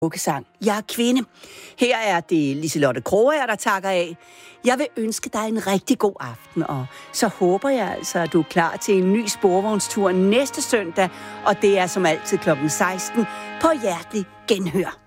sang. Jeg er kvinde. Her er det Liselotte Krogager, der takker af. Jeg vil ønske dig en rigtig god aften, og så håber jeg altså, at du er klar til en ny sporvognstur næste søndag, og det er som altid kl. 16 på Hjertelig Genhør.